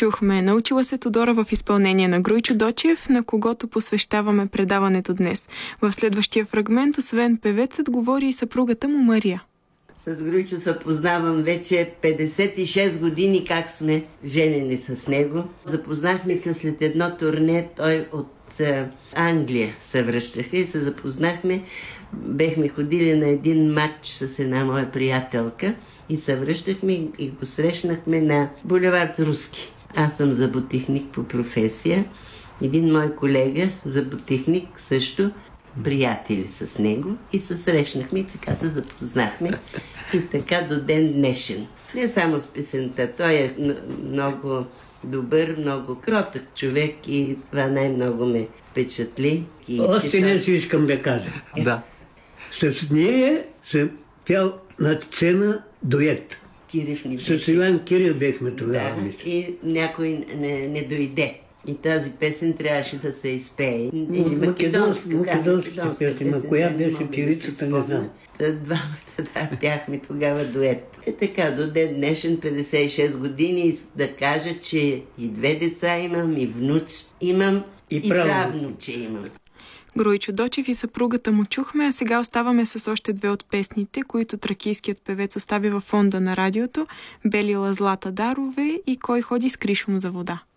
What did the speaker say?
Чухме "Научила се Тодора" в изпълнение на Груйчо Дочев, на когото посвещаваме предаването днес. В следващия фрагмент, освен певецът, говори и съпругата му Мария. С Груйчо се познавам вече 56 години, как сме женени с него. Запознахме се след едно турне, той от Англия се връщаха и се запознахме. Бехме ходили на един матч с една моя приятелка и се връщахме и го срещнахме на булевард Руски. Аз съм зъботехник по професия. Един мой колега, зъботехник също, приятели с него и се срещнахме и така се запознахме и така до ден днешен. Не само с песента, той е много добър, много кротък човек и това най-много ме впечатли. Още нещо искам да кажа. Да. С нея съм пял на сцена дует. Кирив ни беше. С Иван Кирил бехме тогава. Да, и някой не дойде. И тази песен трябваше да се изпее. Македонска песен. Коя беше певицата, не знам. Двамата, бяхме тогава дует. Така, до ден днешен, 56 години, да кажа, че и две деца имам, и внуч имам, и правнуче имам. Груйчо Дочев и съпругата му чухме, а сега оставаме с още две от песните, които тракийският певец остави във фонда на радиото: "Белила злата дарове" и "Кой ходи с кришом за вода".